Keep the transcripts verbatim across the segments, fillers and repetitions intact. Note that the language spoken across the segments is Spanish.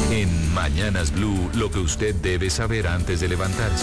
En Mañanas Blue, lo que usted debe saber antes de levantarse.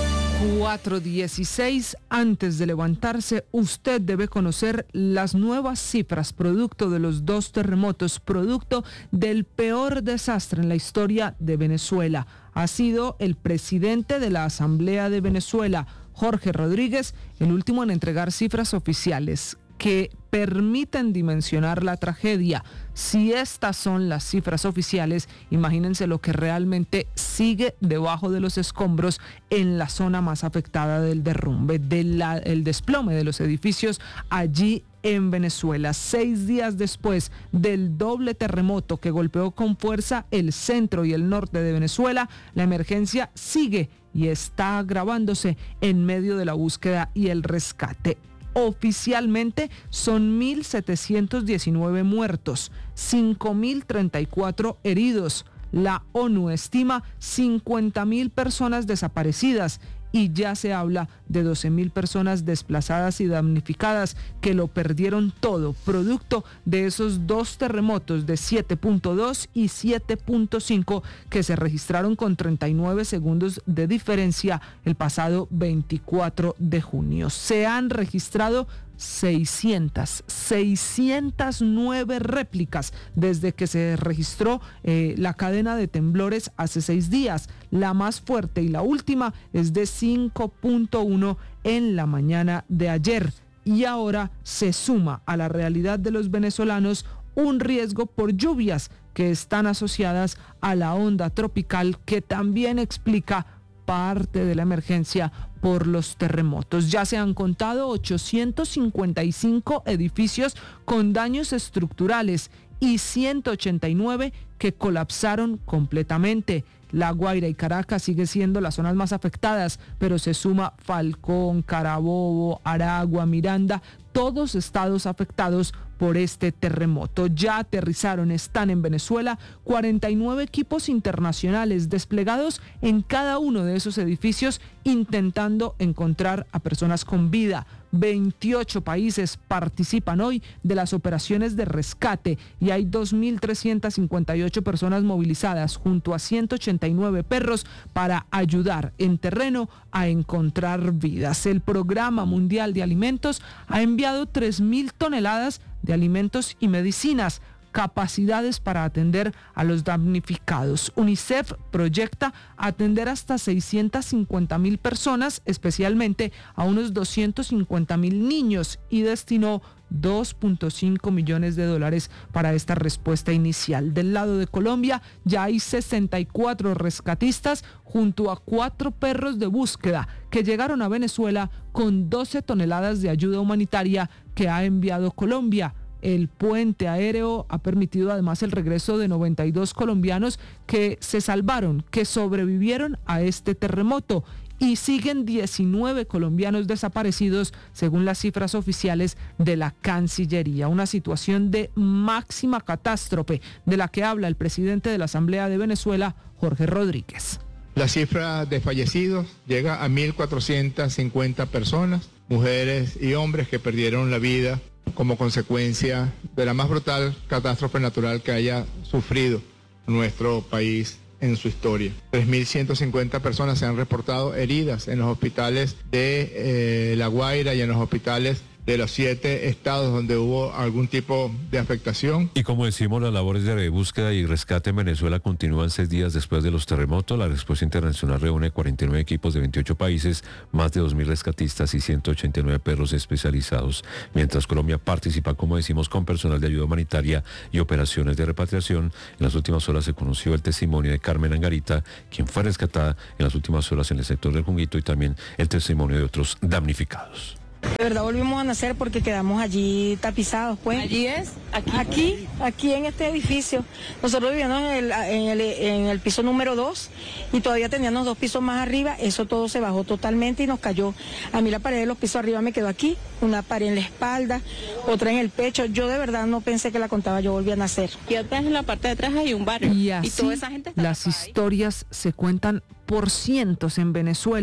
cuatro dieciséis, antes de levantarse, usted debe conocer las nuevas cifras producto de los dos terremotos, producto del peor desastre en la historia de Venezuela. Ha sido el presidente de la Asamblea de Venezuela, Jorge Rodríguez, el último en entregar cifras oficiales que permiten dimensionar la tragedia. Si estas son las cifras oficiales, imagínense lo que realmente sigue debajo de los escombros en la zona más afectada del derrumbe, del desplome de los edificios allí en Venezuela. Seis días después del doble terremoto que golpeó con fuerza el centro y el norte de Venezuela, la emergencia sigue y está agravándose en medio de la búsqueda y el rescate. Oficialmente son mil setecientos diecinueve muertos, cinco mil treinta y cuatro heridos. La ONU estima cincuenta mil personas desaparecidas y ya se habla de doce mil personas desplazadas y damnificadas que lo perdieron todo, producto de esos dos terremotos de siete punto dos y siete punto cinco que se registraron con treinta y nueve segundos de diferencia el pasado veinticuatro de junio. Se han registrado seiscientas, seiscientas nueve réplicas desde que se registró eh, la cadena de temblores hace seis días. La más fuerte y la última es de cinco punto uno en la mañana de ayer. Y ahora se suma a la realidad de los venezolanos un riesgo por lluvias que están asociadas a la onda tropical que también explica parte de la emergencia por los terremotos. Ya se han contado ochocientos cincuenta y cinco edificios con daños estructurales y ciento ochenta y nueve que colapsaron completamente. La Guaira y Caracas siguen siendo las zonas más afectadas, pero se suma Falcón, Carabobo, Aragua, Miranda, todos estados afectados por este terremoto. Ya aterrizaron, están en Venezuela cuarenta y nueve equipos internacionales desplegados en cada uno de esos edificios intentando encontrar a personas con vida. veintiocho países participan hoy de las operaciones de rescate y hay dos mil trescientas cincuenta y ocho personas movilizadas junto a ciento ochenta y nueve perros para ayudar en terreno a encontrar vidas. El Programa Mundial de Alimentos ha enviado tres mil toneladas de alimentos y medicinas, capacidades para atender a los damnificados. UNICEF proyecta atender hasta seiscientas cincuenta mil personas, especialmente a unos doscientos cincuenta mil niños, y destinó dos punto cinco millones de dólares para esta respuesta inicial. Del lado de Colombia ya hay sesenta y cuatro rescatistas junto a cuatro perros de búsqueda que llegaron a Venezuela con doce toneladas de ayuda humanitaria que ha enviado Colombia. El puente aéreo ha permitido además el regreso de noventa y dos colombianos que se salvaron, que sobrevivieron a este terremoto, y siguen diecinueve colombianos desaparecidos según las cifras oficiales de la Cancillería. Una situación de máxima catástrofe de la que habla el presidente de la Asamblea de Venezuela, Jorge Rodríguez. La cifra de fallecidos llega a mil cuatrocientas cincuenta personas, mujeres y hombres que perdieron la vida como consecuencia de la más brutal catástrofe natural que haya sufrido nuestro país en su historia. tres mil ciento cincuenta personas se han reportado heridas en los hospitales de eh, La Guaira y en los hospitales de los siete estados donde hubo algún tipo de afectación. Y como decimos, las labores de búsqueda y rescate en Venezuela continúan seis días después de los terremotos. La respuesta internacional reúne cuarenta y nueve equipos de veintiocho países, más de dos mil rescatistas y ciento ochenta y nueve perros especializados. Mientras Colombia participa, como decimos, con personal de ayuda humanitaria y operaciones de repatriación. En las últimas horas se conoció el testimonio de Carmen Angarita, quien fue rescatada en las últimas horas en el sector del Junguito, y también el testimonio de otros damnificados. De verdad volvimos a nacer porque quedamos allí tapizados, pues. ¿Allí es? Aquí, aquí, aquí en este edificio. Nosotros vivíamos en el, en el, en el piso número dos y todavía teníamos dos pisos más arriba. Eso todo se bajó totalmente y nos cayó. A mí la pared de los pisos arriba me quedó aquí, una pared en la espalda, otra en el pecho. Yo de verdad no pensé que la contaba, yo volví a nacer. Y atrás, en la parte de atrás, hay un barrio. Y así, y toda esa gente está las historias ahí se cuentan por cientos en Venezuela,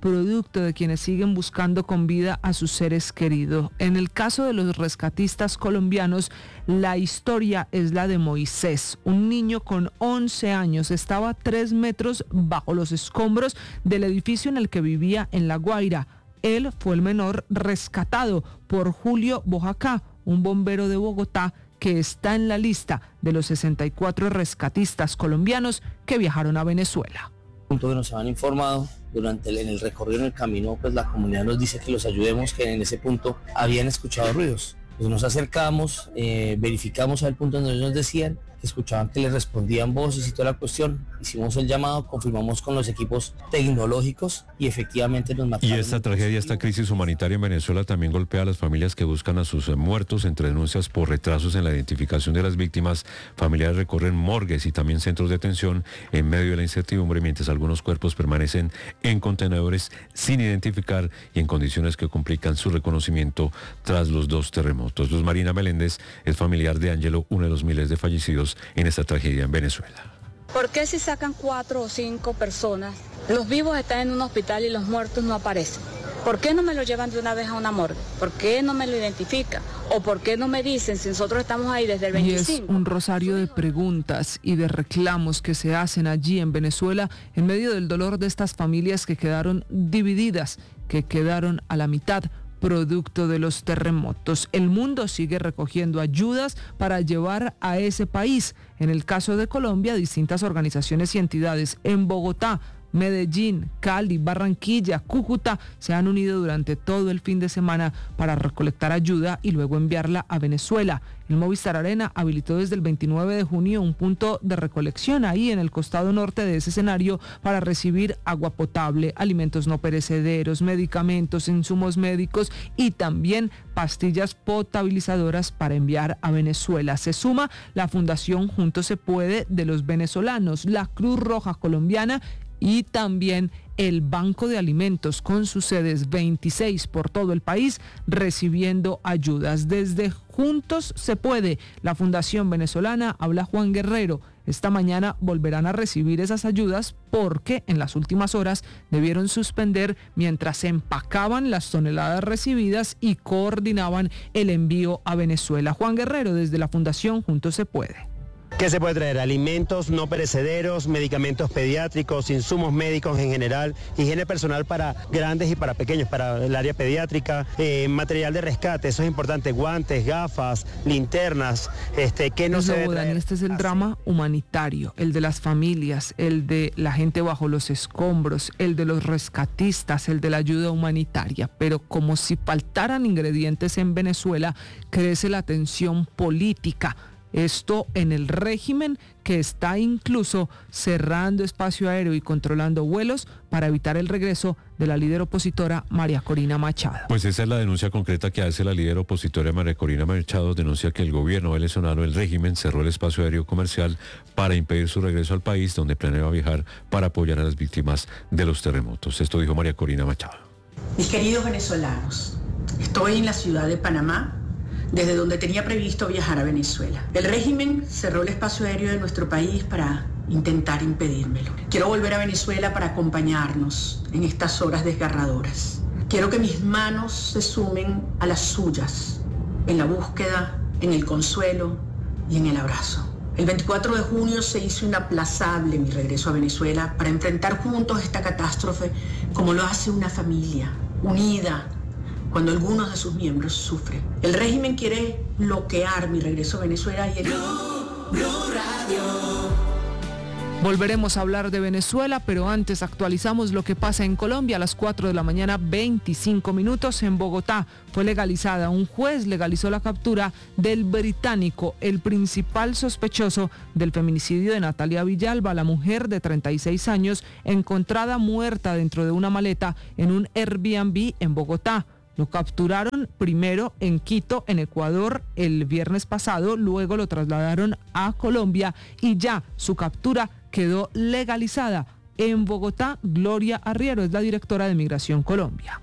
producto de quienes siguen buscando con vida a sus seres queridos. En el caso de los rescatistas colombianos, la historia es la de Moisés, un niño con once años, estaba a tres metros bajo los escombros del edificio en el que vivía en La Guaira. Él fue el menor rescatado por Julio Bojacá, un bombero de Bogotá que está en la lista de los sesenta y cuatro rescatistas colombianos que viajaron a Venezuela. Punto que nos han informado durante el, en el recorrido en el camino, pues la comunidad nos dice que los ayudemos, que en ese punto habían escuchado ruidos. Pues nos acercamos, eh, verificamos al punto donde ellos nos decían que escuchaban que les respondían voces y toda la cuestión. Hicimos el llamado, confirmamos con los equipos tecnológicos y efectivamente nos marcaron. Y esta tragedia, esta crisis humanitaria en Venezuela también golpea a las familias que buscan a sus eh, muertos. Entre denuncias por retrasos en la identificación de las víctimas, familiares recorren morgues y también centros de detención en medio de la incertidumbre, mientras algunos cuerpos permanecen en contenedores sin identificar y en condiciones que complican su reconocimiento tras los dos terremotos. Luz Marina Meléndez es familiar de Ángelo, uno de los miles de fallecidos en esta tragedia en Venezuela. ¿Por qué si sacan cuatro o cinco personas, los vivos están en un hospital y los muertos no aparecen? ¿Por qué no me lo llevan de una vez a una morgue? ¿Por qué no me lo identifican? ¿O por qué no me dicen si nosotros estamos ahí desde el veinticinco? Y es un rosario de preguntas y de reclamos que se hacen allí en Venezuela en medio del dolor de estas familias que quedaron divididas, que quedaron a la mitad producto de los terremotos. El mundo sigue recogiendo ayudas para llevar a ese país. En el caso de Colombia, distintas organizaciones y entidades en Bogotá, Medellín, Cali, Barranquilla, Cúcuta se han unido durante todo el fin de semana para recolectar ayuda y luego enviarla a Venezuela. El Movistar Arena habilitó desde el veintinueve de junio un punto de recolección ahí en el costado norte de ese escenario para recibir agua potable, alimentos no perecederos, medicamentos, insumos médicos y también pastillas potabilizadoras para enviar a Venezuela. Se suma la Fundación Juntos Se Puede de los venezolanos, la Cruz Roja Colombiana y también el Banco de Alimentos con sus sedes veintiséis por todo el país recibiendo ayudas. Desde Juntos Se Puede, la Fundación Venezolana, habla Juan Guerrero. Esta mañana volverán a recibir esas ayudas porque en las últimas horas debieron suspender mientras empacaban las toneladas recibidas y coordinaban el envío a Venezuela. Juan Guerrero, desde la Fundación Juntos Se Puede. ¿Qué se puede traer? Alimentos no perecederos, medicamentos pediátricos, insumos médicos en general, higiene personal para grandes y para pequeños, para el área pediátrica, eh, material de rescate, eso es importante, guantes, gafas, linternas, este, ¿qué no se debe traer? Este es el drama humanitario, el de las familias, el de la gente bajo los escombros, el de los rescatistas, el de la ayuda humanitaria, pero como si faltaran ingredientes en Venezuela, crece la tensión política. Esto en el régimen que está incluso cerrando espacio aéreo y controlando vuelos para evitar el regreso de la líder opositora María Corina Machado. Pues esa es la denuncia concreta que hace la líder opositora María Corina Machado. Denuncia que el gobierno venezolano, el régimen, cerró el espacio aéreo comercial para impedir su regreso al país, donde planeaba viajar para apoyar a las víctimas de los terremotos. Esto dijo María Corina Machado. Mis queridos venezolanos, estoy en la ciudad de Panamá, desde donde tenía previsto viajar a Venezuela. El régimen cerró el espacio aéreo de nuestro país para intentar impedírmelo. Quiero volver a Venezuela para acompañarnos en estas horas desgarradoras. Quiero que mis manos se sumen a las suyas, en la búsqueda, en el consuelo y en el abrazo. El veinticuatro de junio se hizo inaplazable mi regreso a Venezuela para enfrentar juntos esta catástrofe como lo hace una familia, unida, cuando algunos de sus miembros sufren. El régimen quiere bloquear mi regreso a Venezuela y el... Blue, Blue Radio. Volveremos a hablar de Venezuela, pero antes actualizamos lo que pasa en Colombia. A las cuatro de la mañana, veinticinco minutos, en Bogotá fue legalizada. Un juez legalizó la captura del británico, el principal sospechoso del feminicidio de Natalia Villalba, la mujer de treinta y seis años, encontrada muerta dentro de una maleta en un Airbnb en Bogotá. Lo capturaron primero en Quito, en Ecuador, el viernes pasado, luego lo trasladaron a Colombia y ya su captura quedó legalizada. En Bogotá, Gloria Arriero es la directora de Migración Colombia.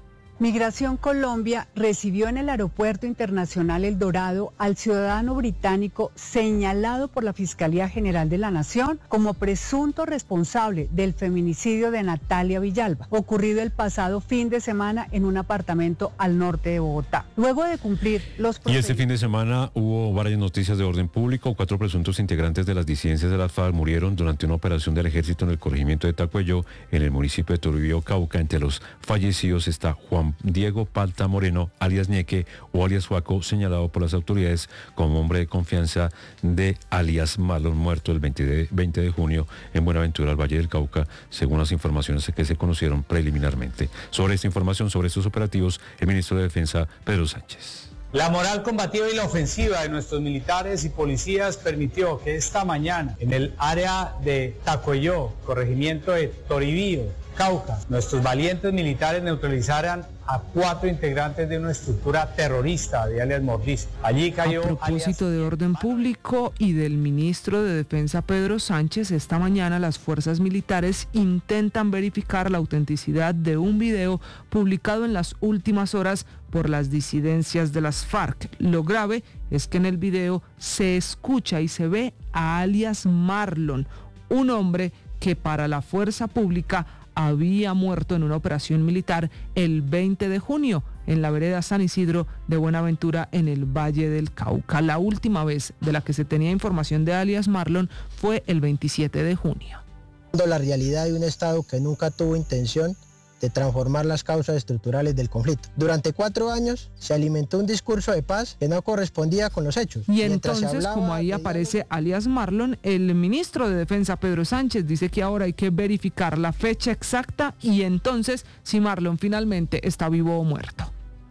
Migración Colombia recibió en el Aeropuerto Internacional El Dorado al ciudadano británico señalado por la Fiscalía General de la Nación como presunto responsable del feminicidio de Natalia Villalba, ocurrido el pasado fin de semana en un apartamento al norte de Bogotá. Luego de cumplir los Y este fin de semana hubo varias noticias de orden público. Cuatro presuntos integrantes de las disidencias de las FARC murieron durante una operación del ejército en el corregimiento de Tacuelló, en el municipio de Toribío, Cauca. Entre los fallecidos está Juan Diego Palta Moreno, alias Ñeque o alias Huaco, señalado por las autoridades como hombre de confianza de alias Marlon, muerto el veinte de junio en Buenaventura, al Valle del Cauca, según las informaciones que se conocieron preliminarmente. Sobre esta información, sobre estos operativos, el ministro de Defensa, Pedro Sánchez. La moral combativa y la ofensiva de nuestros militares y policías permitió que esta mañana, en el área de Tacuelló, corregimiento de Toribío, Cauca, nuestros valientes militares neutralizaran a cuatro integrantes de una estructura terrorista de alias Mordisco. Allí cayó... A propósito de orden público y del ministro de Defensa Pedro Sánchez, esta mañana las fuerzas militares intentan verificar la autenticidad de un video publicado en las últimas horas por las disidencias de las FARC. Lo grave es que en el video se escucha y se ve a alias Marlon, un hombre que para la fuerza pública había muerto en una operación militar el veinte de junio en la vereda San Isidro de Buenaventura, en el Valle del Cauca. La última vez de la que se tenía información de alias Marlon fue el veintisiete de junio. La realidad de un Estado que nunca tuvo intención de transformar las causas estructurales del conflicto. Durante cuatro años se alimentó un discurso de paz que no correspondía con los hechos. Y entonces, como ahí aparece alias Marlon, el ministro de Defensa Pedro Sánchez dice que ahora hay que verificar la fecha exacta y entonces si Marlon finalmente está vivo o muerto.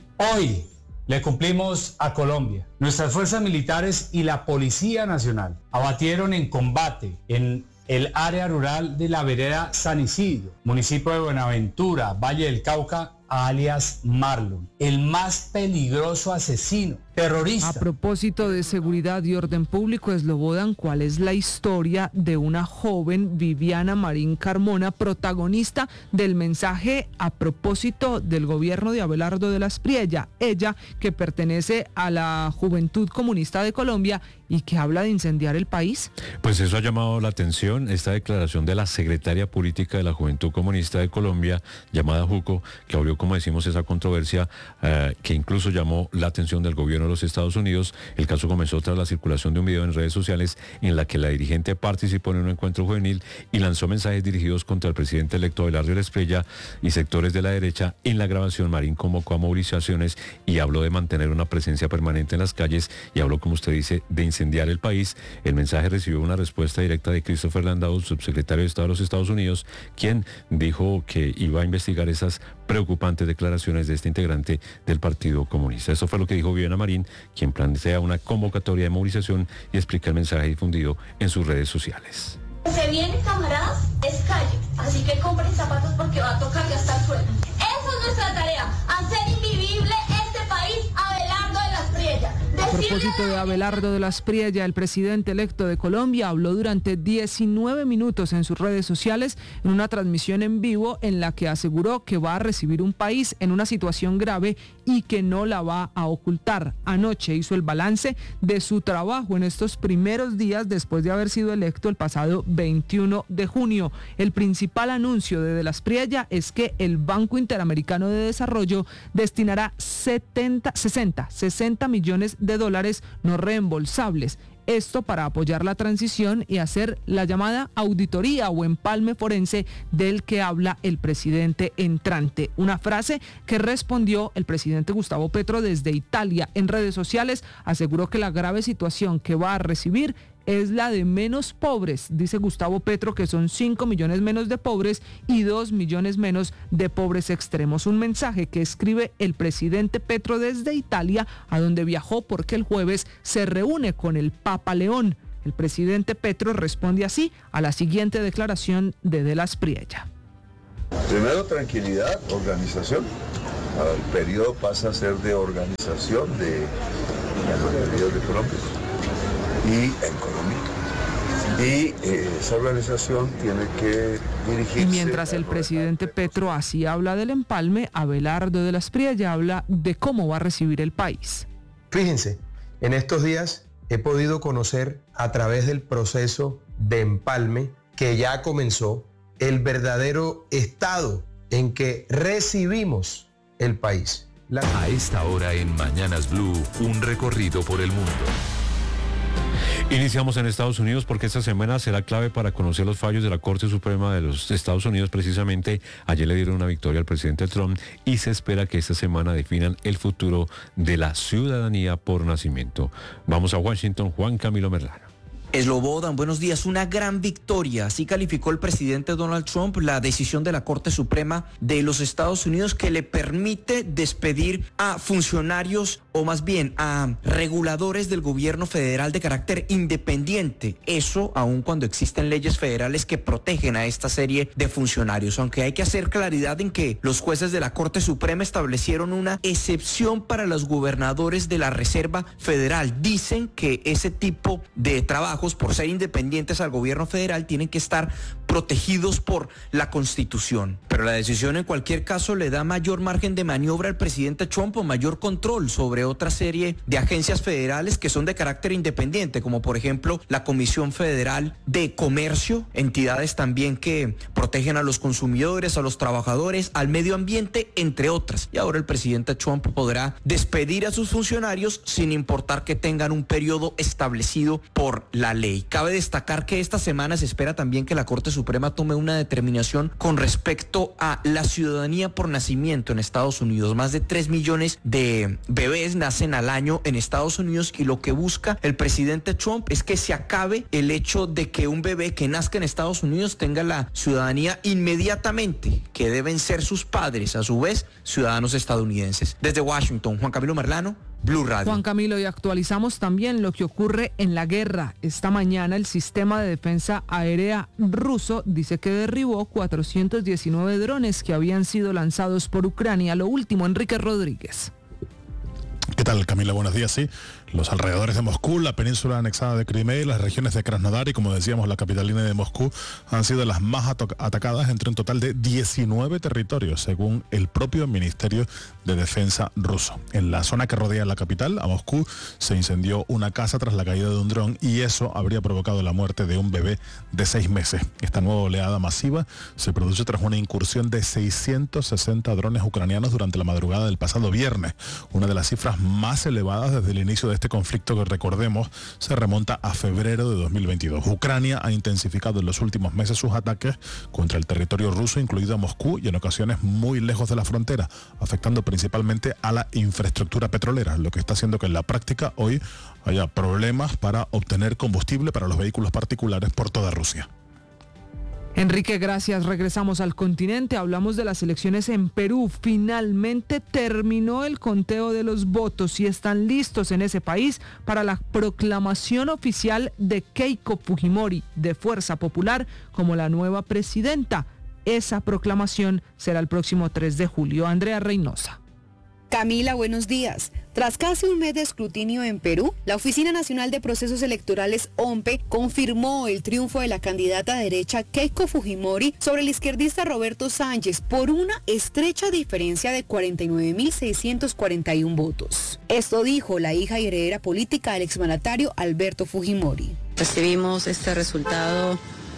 Hoy le cumplimos a Colombia. Nuestras fuerzas militares y la Policía Nacional abatieron en combate en el área rural de la vereda San Isidro, municipio de Buenaventura, Valle del Cauca, alias Marlon, el más peligroso asesino terrorista. A propósito de seguridad y orden público, Slobodan, ¿cuál es la historia de una joven, Viviana Marín Carmona, protagonista del mensaje a propósito del gobierno de Abelardo de la Espriella? Ella, que pertenece a la Juventud Comunista de Colombia y que habla de incendiar el país. Pues eso ha llamado la atención, esta declaración de la secretaria política de la Juventud Comunista de Colombia, llamada Juco, que abrió, como decimos, esa controversia eh, que incluso llamó la atención del gobierno de los Estados Unidos. El caso comenzó tras la circulación de un video en redes sociales en la que la dirigente participó en un encuentro juvenil y lanzó mensajes dirigidos contra el presidente electo Abelardo de la Espriella y sectores de la derecha. En la grabación, Marín convocó a movilizaciones y habló de mantener una presencia permanente en las calles y habló, como usted dice, de incendiar el país. El mensaje recibió una respuesta directa de Christopher Landau, subsecretario de Estado de los Estados Unidos, quien dijo que iba a investigar esas preocupantes declaraciones de este integrante del Partido Comunista. Eso fue lo que dijo Viviana Marín, quien plantea una convocatoria de movilización y explica el mensaje difundido en sus redes sociales. Se viene, camaradas, es calle, así que compren zapatos porque va a tocar gastar sueldo. Esa es nuestra tarea, hacer invivible este país, Abelardo de la Espriella. A propósito de Abelardo de la Espriella, el presidente electo de Colombia habló durante diecinueve minutos en sus redes sociales en una transmisión en vivo en la que aseguró que va a recibir un país en una situación grave y que no la va a ocultar. Anoche hizo el balance de su trabajo en estos primeros días después de haber sido electo el pasado veintiuno de junio. El principal anuncio de De la Espriella es que el Banco Interamericano de Desarrollo destinará setenta, sesenta, sesenta millones de dólares no reembolsables. Esto para apoyar la transición y hacer la llamada auditoría o empalme forense del que habla el presidente entrante. Una frase que respondió el presidente Gustavo Petro desde Italia. En redes sociales aseguró que la grave situación que va a recibir es la de menos pobres. Dice Gustavo Petro que son cinco millones menos de pobres y dos millones menos de pobres extremos. Un mensaje que escribe el presidente Petro desde Italia, a donde viajó porque el jueves se reúne con el Papa León. El presidente Petro responde así a la siguiente declaración de De la Espriella. Primero, tranquilidad, organización. El periodo pasa a ser de organización de las autoridades de Colombia y en Colombia. y eh, esa organización tiene que dirigirse... Y mientras el presidente Petro así habla del empalme, Abelardo de la Espriella habla de cómo va a recibir el país. Fíjense, en estos días he podido conocer a través del proceso de empalme que ya comenzó el verdadero estado en que recibimos el país. La... A esta hora en Mañanas Blue, un recorrido por el mundo. Iniciamos en Estados Unidos porque esta semana será clave para conocer los fallos de la Corte Suprema de los Estados Unidos. Precisamente ayer le dieron una victoria al presidente Trump y se espera que esta semana definan el futuro de la ciudadanía por nacimiento. Vamos a Washington, Juan Camilo Merlano. Slobodan, buenos días. Una gran victoria. Así calificó el presidente Donald Trump la decisión de la Corte Suprema de los Estados Unidos que le permite despedir a funcionarios o más bien a reguladores del gobierno federal de carácter independiente. Eso aun cuando existen leyes federales que protegen a esta serie de funcionarios. Aunque hay que hacer claridad en que los jueces de la Corte Suprema establecieron una excepción para los gobernadores de la Reserva Federal. Dicen que ese tipo de trabajo, por ser independientes al gobierno federal, tienen que estar protegidos por la Constitución. Pero la decisión en cualquier caso le da mayor margen de maniobra al presidente Trump o mayor control sobre otra serie de agencias federales que son de carácter independiente, como por ejemplo la Comisión Federal de Comercio, entidades también que protegen a los consumidores, a los trabajadores, al medio ambiente, entre otras. Y ahora el presidente Trump podrá despedir a sus funcionarios sin importar que tengan un periodo establecido por la ley. Cabe destacar que esta semana se espera también que la Corte Suprema tome una determinación con respecto a la ciudadanía por nacimiento en Estados Unidos. Más de tres millones de bebés nacen al año en Estados Unidos y lo que busca el presidente Trump es que se acabe el hecho de que un bebé que nazca en Estados Unidos tenga la ciudadanía inmediatamente, que deben ser sus padres, a su vez, ciudadanos estadounidenses. Desde Washington, Juan Camilo Merlano, Blue Radio. Juan Camilo, y actualizamos también lo que ocurre en la guerra. Esta mañana el sistema de defensa aérea ruso dice que derribó cuatrocientos diecinueve drones que habían sido lanzados por Ucrania. Lo último, Enrique Rodríguez. ¿Qué tal, Camila? Buenos días, sí. Los alrededores de Moscú, la península anexada de Crimea y las regiones de Krasnodar y, como decíamos, la capitalina de Moscú han sido las más atacadas entre un total de diecinueve territorios, según el propio Ministerio de Defensa ruso. En la zona que rodea la capital, a Moscú, se incendió una casa tras la caída de un dron y eso habría provocado la muerte de un bebé de seis meses. Esta nueva oleada masiva se produce tras una incursión de seiscientos sesenta drones ucranianos durante la madrugada del pasado viernes, una de las cifras más elevadas desde el inicio de este conflicto que, recordemos, se remonta a febrero de dos mil veintidós. Ucrania ha intensificado en los últimos meses sus ataques contra el territorio ruso, incluido a Moscú, y en ocasiones muy lejos de la frontera, afectando principalmente a la infraestructura petrolera, lo que está haciendo que en la práctica hoy haya problemas para obtener combustible para los vehículos particulares por toda Rusia. Enrique, gracias. Regresamos al continente. Hablamos de las elecciones en Perú. Finalmente terminó el conteo de los votos y están listos en ese país para la proclamación oficial de Keiko Fujimori, de Fuerza Popular, como la nueva presidenta. Esa proclamación será el próximo tres de julio. Andrea Reynosa. Camila, buenos días. Tras casi un mes de escrutinio en Perú, la Oficina Nacional de Procesos Electorales, O M P E, confirmó el triunfo de la candidata derecha Keiko Fujimori sobre el izquierdista Roberto Sánchez por una estrecha diferencia de cuarenta y nueve mil seiscientos cuarenta y uno votos. Esto dijo la hija y heredera política del exmandatario Alberto Fujimori. Recibimos este resultado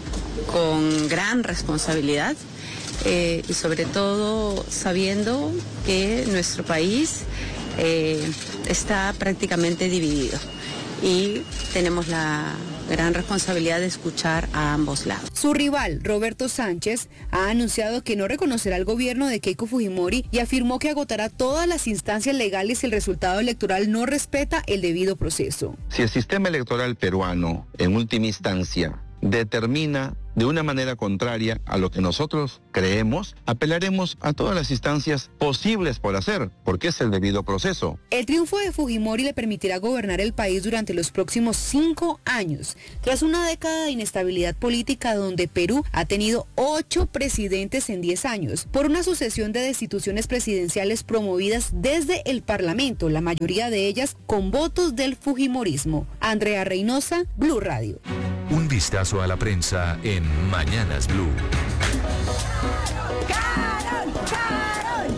con gran responsabilidad. Eh, y sobre todo sabiendo que nuestro país eh, está prácticamente dividido y tenemos la gran responsabilidad de escuchar a ambos lados. Su rival, Roberto Sánchez, ha anunciado que no reconocerá el gobierno de Keiko Fujimori y afirmó que agotará todas las instancias legales si el resultado electoral no respeta el debido proceso. Si el sistema electoral peruano, en última instancia, determina de una manera contraria a lo que nosotros creemos, apelaremos a todas las instancias posibles por hacer, porque es el debido proceso. El triunfo de Fujimori le permitirá gobernar el país durante los próximos cinco años, tras una década de inestabilidad política donde Perú ha tenido ocho presidentes en diez años, por una sucesión de destituciones presidenciales promovidas desde el Parlamento, la mayoría de ellas con votos del fujimorismo. Andrea Reynosa, Blue Radio. Un vistazo a la prensa en Mañanas Blue. Carol, Carol,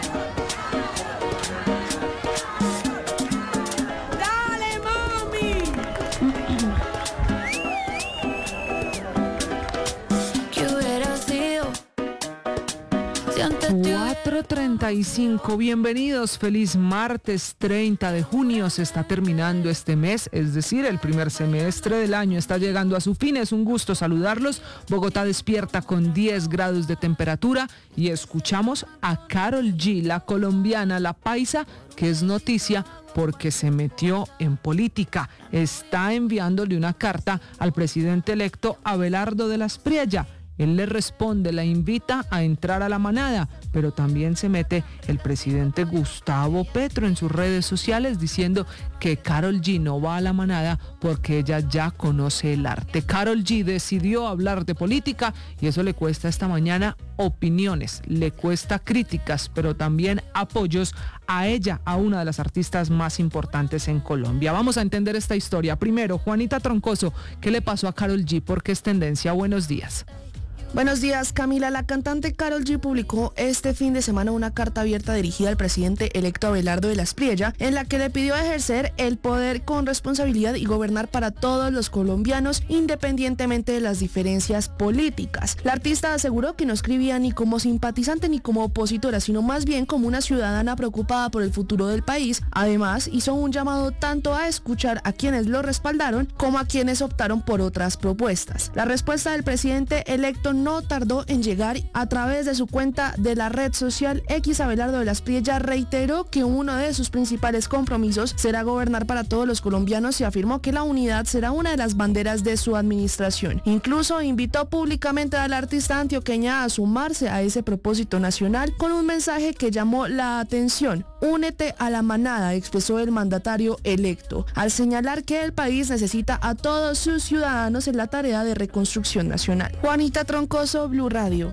¡Dale, mami! ¿Qué hubiera sido? Si antes te hubiera- cuatro treinta y cinco, bienvenidos, feliz martes treinta de junio, se está terminando este mes, es decir, el primer semestre del año está llegando a su fin, es un gusto saludarlos. Bogotá despierta con diez grados de temperatura y escuchamos a Karol G, la colombiana, la paisa, que es noticia porque se metió en política, está enviándole una carta al presidente electo Abelardo de la Espriella. Él le responde, la invita a entrar a la manada, pero también se mete el presidente Gustavo Petro en sus redes sociales diciendo que Karol G no va a la manada porque ella ya conoce el arte. Karol G decidió hablar de política y eso le cuesta esta mañana opiniones, le cuesta críticas, pero también apoyos a ella, a una de las artistas más importantes en Colombia. Vamos a entender esta historia. Primero, Juanita Troncoso, ¿qué le pasó a Karol G? Porque es tendencia. Buenos días. Buenos días, Camila. La cantante Karol G publicó este fin de semana una carta abierta dirigida al presidente electo Abelardo de la Espriella, en la que le pidió ejercer el poder con responsabilidad y gobernar para todos los colombianos, independientemente de las diferencias políticas. La artista aseguró que no escribía ni como simpatizante ni como opositora, sino más bien como una ciudadana preocupada por el futuro del país. Además, hizo un llamado tanto a escuchar a quienes lo respaldaron como a quienes optaron por otras propuestas. La respuesta del presidente electo no tardó en llegar. A través de su cuenta de la red social X, Abelardo de la Espriella reiteró que uno de sus principales compromisos será gobernar para todos los colombianos y afirmó que la unidad será una de las banderas de su administración. Incluso invitó públicamente a la artista antioqueña a sumarse a ese propósito nacional con un mensaje que llamó la atención. Únete a la manada, expresó el mandatario electo, al señalar que el país necesita a todos sus ciudadanos en la tarea de reconstrucción nacional. Juanita Troncoso, Blue Radio.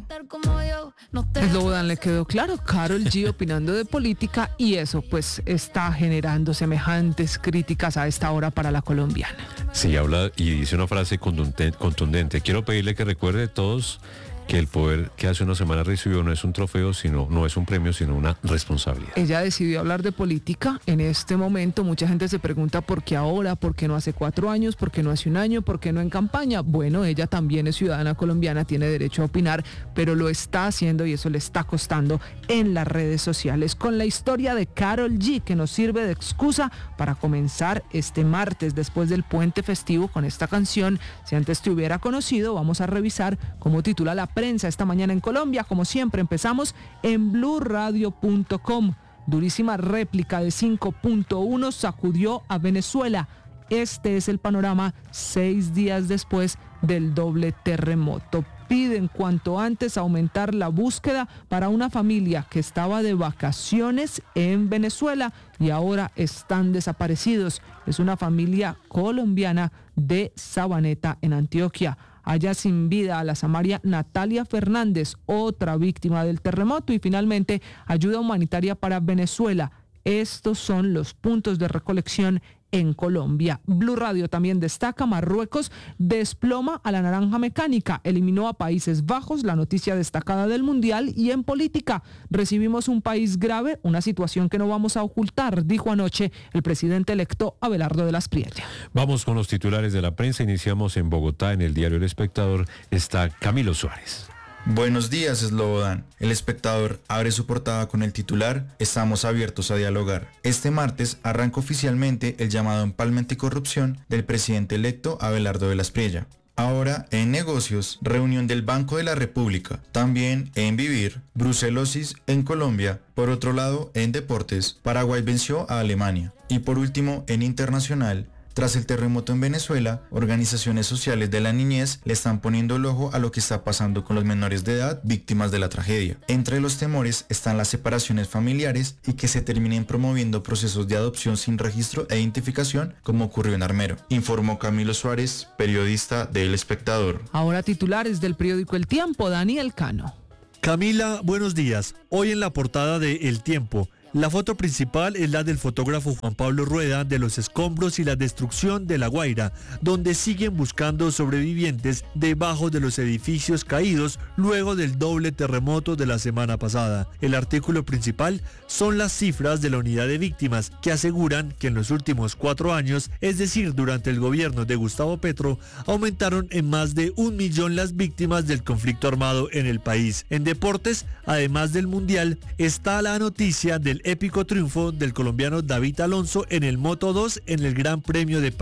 Eslobodan, le quedó claro, Karol G opinando de política y eso pues está generando semejantes críticas a esta hora para la colombiana. Sí, habla y dice una frase contundente. Quiero pedirle que recuerde todos que el poder que hace una semana recibió no es un trofeo, sino no es un premio, sino una responsabilidad. Ella decidió hablar de política en este momento. Mucha gente se pregunta por qué ahora, por qué no hace cuatro años, por qué no hace un año, por qué no en campaña. Bueno, ella también es ciudadana colombiana, tiene derecho a opinar, pero lo está haciendo y eso le está costando en las redes sociales. Con la historia de Karol G, que nos sirve de excusa para comenzar este martes después del puente festivo con esta canción. Si antes te hubiera conocido, vamos a revisar cómo titula la prensa esta mañana en Colombia. Como siempre, empezamos en blue radio punto com. Durísima réplica de cinco punto uno sacudió a Venezuela. Este es el panorama seis días después del doble terremoto. Piden cuanto antes aumentar la búsqueda para una familia que estaba de vacaciones en Venezuela y ahora están desaparecidos. Es una familia colombiana de Sabaneta, en Antioquia. Halla sin vida a la samaria Natalia Fernández, otra víctima del terremoto. Y finalmente, ayuda humanitaria para Venezuela. Estos son los puntos de recolección en Colombia. Blue Radio también destaca: Marruecos desploma a la naranja mecánica, eliminó a Países Bajos, la noticia destacada del Mundial. Y en política, recibimos un país grave, una situación que no vamos a ocultar, dijo anoche el presidente electo Abelardo de la Espriella. Vamos con los titulares de la prensa. Iniciamos en Bogotá, en el diario El Espectador. Está Camilo Suárez. Buenos días, Slobodan. El Espectador abre su portada con el titular: Estamos abiertos a dialogar. Este martes arranca oficialmente el llamado empalme anticorrupción del presidente electo Abelardo de la Espriella. Ahora en negocios, reunión del Banco de la República. También en vivir, brucelosis en Colombia. Por otro lado, en deportes, Paraguay venció a Alemania. Y por último, en internacional, tras el terremoto en Venezuela, organizaciones sociales de la niñez le están poniendo el ojo a lo que está pasando con los menores de edad víctimas de la tragedia. Entre los temores están las separaciones familiares y que se terminen promoviendo procesos de adopción sin registro e identificación, como ocurrió en Armero. Informó Camilo Suárez, periodista de El Espectador. Ahora titulares del periódico El Tiempo, Daniel Cano. Camila, buenos días. Hoy en la portada de El Tiempo, La foto principal es la del fotógrafo Juan Pablo Rueda de los escombros y la destrucción de La Guaira, donde siguen buscando sobrevivientes debajo de los edificios caídos luego del doble terremoto de la semana pasada. El artículo principal son las cifras de la unidad de víctimas, que aseguran que en los últimos cuatro años, es decir, durante el gobierno de Gustavo Petro, aumentaron en más de un millón las víctimas del conflicto armado en el país. En deportes, además del Mundial, está la noticia del épico triunfo del colombiano David Alonso en el Moto dos en el Gran Premio de